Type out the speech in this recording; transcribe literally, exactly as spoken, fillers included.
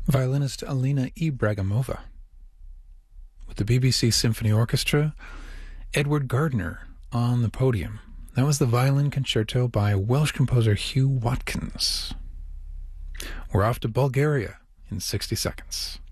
Violinist Alina Ibragimova. With the B B C Symphony Orchestra, Edward Gardner on the podium. That was the violin concerto by Welsh composer Hugh Watkins. We're off to Bulgaria in sixty seconds.